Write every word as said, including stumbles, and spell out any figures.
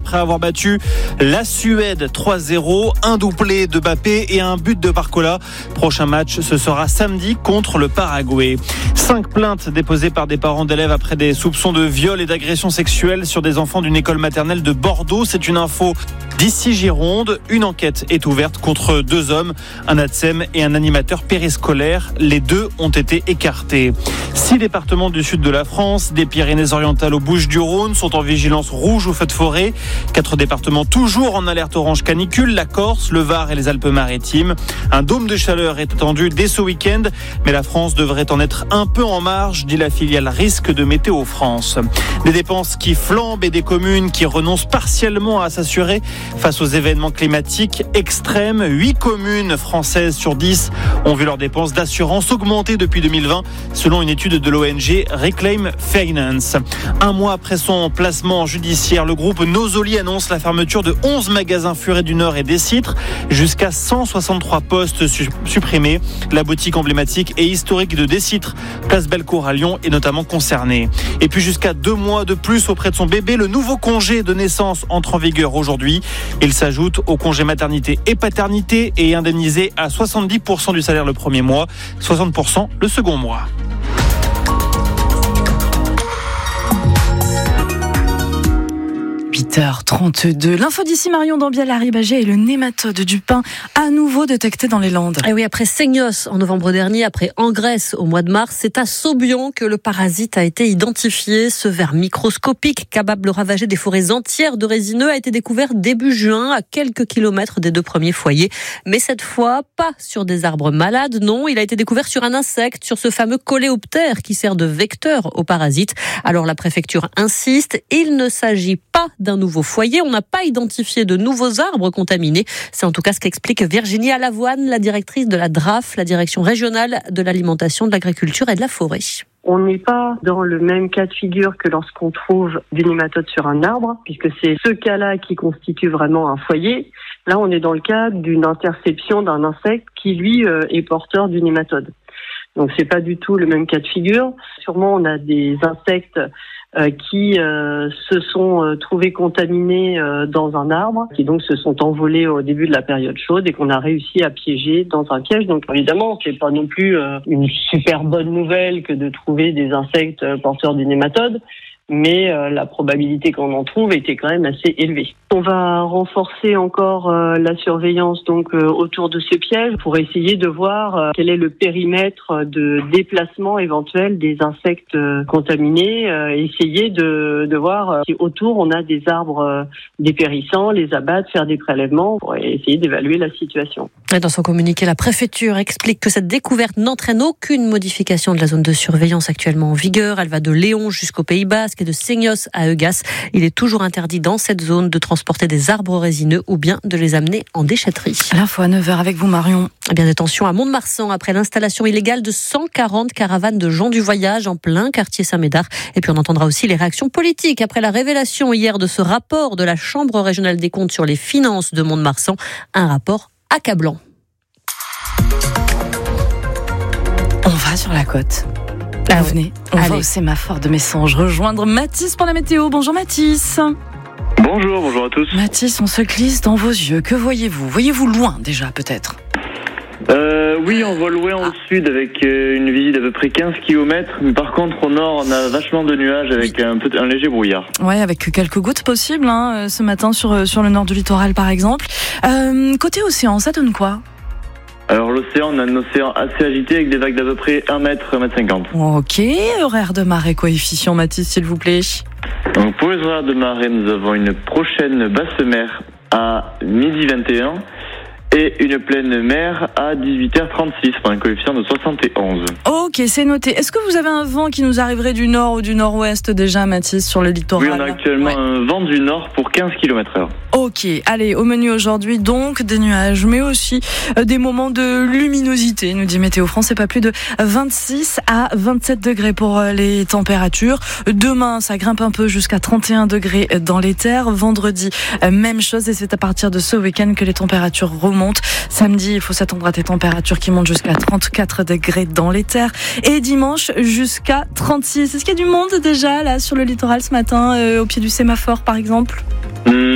après avoir battu la Suède trois zéro, un doublé de Mbappé et un but de Barcola. Prochain match, ce sera samedi contre le Paraguay. Cinq plaintes déposées par des parents d'élèves après des soupçons de viol et d'agression sexuelle sur des enfants d'une école maternelle de Bordeaux. C'est une info d'ici Gironde. Une enquête est ouverte contre deux hommes, un ATSEM et un animateur périscolaire. Les deux ont été écartés. Six départements du sud de la France, des Pyrénées-Orientales aux Bouches-du-Rhône, sont en vigilance rouge ou feu de forêt. Quatre départements toujours en alerte orange canicule, la Corse, le Var et les Alpes-Maritimes. Un dôme de chaleur est attendu dès ce week-end, mais la France devrait en être un peu en marge, dit la filiale Risque de Météo France. Des dépenses qui flambent et des communes qui renoncent partiellement à s'assurer face aux événements climatiques extrêmes. Huit communes françaises sur dix ont vu leurs dépenses d'assurance augmenter depuis deux mille vingt, selon une étude de l'O N G Reclaim Finance. Un mois après son placement judiciaire, le groupe Nosoli annonce la fermeture de onze magasins Furet du Nord et des Citres, jusqu'à cent soixante-trois postes su- supprimés. La boutique emblématique et historique de Décitres, place Bellecour à Lyon, est notamment concernée. Et puis jusqu'à deux mois de plus auprès de son bébé, le nouveau congé de naissance entre en vigueur aujourd'hui. Il s'ajoute au congé maternité et paternité et est indemnisé à soixante-dix pour cent du salaire le premier mois, soixante pour cent le second mois. huit heures trente-deux. L'info d'ici, Marion Dambiel-Larribagé et le nématode du pain à nouveau détecté dans les Landes. Et oui, après Seignos en novembre dernier, après Engraisse au mois de mars, c'est à Saubion que le parasite a été identifié. Ce ver microscopique, capable de ravager des forêts entières de résineux, a été découvert début juin à quelques kilomètres des deux premiers foyers. Mais cette fois, pas sur des arbres malades, non. Il a été découvert sur un insecte, sur ce fameux coléoptère qui sert de vecteur au parasite. Alors la préfecture insiste, il ne s'agit pas d'un nouveau foyer. On n'a pas identifié de nouveaux arbres contaminés. C'est en tout cas ce qu'explique Virginie Alavoine, la directrice de la D R A F, la direction régionale de l'alimentation, de l'agriculture et de la forêt. On n'est pas dans le même cas de figure que lorsqu'on trouve des nématodes sur un arbre, puisque c'est ce cas-là qui constitue vraiment un foyer. Là, on est dans le cas d'une interception d'un insecte qui, lui, est porteur du nématode. Donc, c'est pas du tout le même cas de figure. Sûrement, on a des insectes euh, qui euh, se sont euh, trouvés contaminés euh, dans un arbre, qui donc se sont envolés au début de la période chaude et qu'on a réussi à piéger dans un piège. Donc, évidemment, c'est pas non plus euh, une super bonne nouvelle que de trouver des insectes euh, porteurs du nématode, mais euh, la probabilité qu'on en trouve était quand même assez élevée. On va renforcer encore euh, la surveillance donc euh, autour de ces pièges pour essayer de voir euh, quel est le périmètre de déplacement éventuel des insectes euh, contaminés, euh, essayer de, de voir euh, si autour on a des arbres euh, dépérissants, les abattre, faire des prélèvements pour essayer d'évaluer la situation. Et dans son communiqué, la préfecture explique que cette découverte n'entraîne aucune modification de la zone de surveillance actuellement en vigueur. Elle va de Léon jusqu'au Pays Basque et de Seignos à Eugas. Il est toujours interdit dans cette zone de transporter des arbres résineux ou bien de les amener en déchetterie. L'info à neuf heures avec vous, Marion. Eh bien, attention à Mont-de-Marsan après l'installation illégale de cent quarante caravanes de gens du voyage en plein quartier Saint-Médard. Et puis on entendra aussi les réactions politiques après la révélation hier de ce rapport de la Chambre régionale des comptes sur les finances de Mont-de-Marsan. Un rapport accablant. On va sur la côte. Ah, vous venez, on Allez. va au sémaphore de Messanges rejoindre Mathis pour la météo. Bonjour Mathis. Bonjour, bonjour à tous. Mathis, on se glisse dans vos yeux. Que voyez-vous ? Voyez-vous loin déjà peut-être ? euh, Oui, on voit loin ah. au sud avec une visite d'à peu près quinze kilomètres. Mais par contre, au nord, on a vachement de nuages avec oui. un, peu, un léger brouillard. Ouais, avec quelques gouttes possibles hein, ce matin sur, sur le nord du littoral par exemple. Euh, côté océan, ça donne quoi ? Alors l'océan, on a un océan assez agité avec des vagues d'à peu près un mètre, un mètre cinquante. Ok, horaire de marée, coefficient Mathis s'il vous plaît. Donc pour les horaires de marée, nous avons une prochaine basse mer à midi vingt et un et une pleine mer à dix-huit heures trente-six pour un coefficient de soixante et onze. Ok, c'est noté. Est-ce que vous avez un vent qui nous arriverait du nord ou du nord-ouest déjà, Mathis, sur le littoral ? Oui, on a actuellement ouais. un vent du nord pour quinze kilomètres heure. Ok, allez, au menu aujourd'hui, donc des nuages, mais aussi euh, des moments de luminosité, nous dit Météo France, c'est pas plus de vingt-six à vingt-sept degrés pour euh, les températures. Demain, ça grimpe un peu jusqu'à trente et un degrés dans les terres. Vendredi, euh, même chose, et c'est à partir de ce week-end que les températures remontent. Samedi, il faut s'attendre à des températures qui montent jusqu'à trente-quatre degrés dans les terres. Et dimanche, jusqu'à trente-six. Est-ce qu'il y a du monde déjà là sur le littoral ce matin, euh, au pied du sémaphore par exemple ? mmh.